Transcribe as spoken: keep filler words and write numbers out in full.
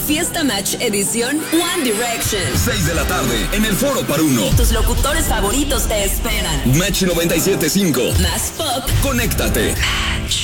Fiesta Match Edición One Direction. seis de la tarde en el Foro Paruno. Tus locutores favoritos te esperan. Match noventa y siete punto cinco. Más pop. Conéctate.